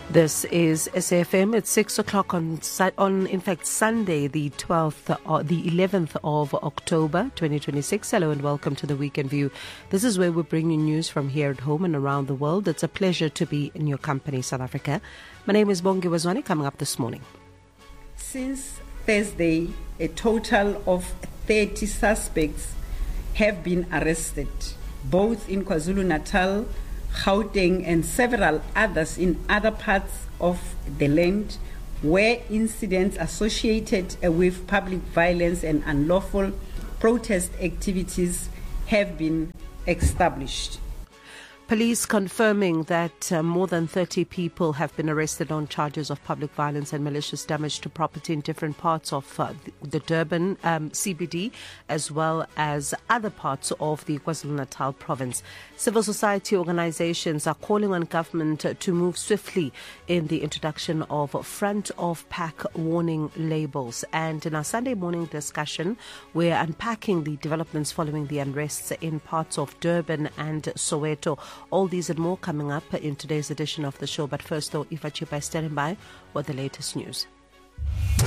This is SAFM at 6 o'clock on Sunday, the 11th of October, 2026. Hello and welcome to the Weekend View. This is where we bring you news from here at home and around the world. It's a pleasure to be in your company, South Africa. My name is Bongi Wazwani, coming up this morning. Since Thursday, a total of 30 suspects have been arrested, both in KwaZulu-Natal, Gauteng and several others in other parts of the land where incidents associated with public violence and unlawful protest activities have been established. Police confirming that more than 30 people have been arrested on charges of public violence and malicious damage to property in different parts of the Durban CBD, as well as other parts of the KwaZulu-Natal province. Civil society organizations are calling on government to move swiftly in the introduction of front-of-pack warning labels. And in our Sunday morning discussion, we're unpacking the developments following the unrests in parts of Durban and Soweto. All these and more coming up in today's edition of the show. But first, though, Ifa Chipa is standing by with the latest news.